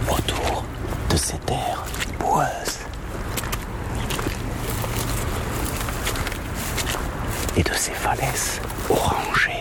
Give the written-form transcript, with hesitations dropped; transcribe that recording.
autour de ces terres boueuses et de ces falaises orangées.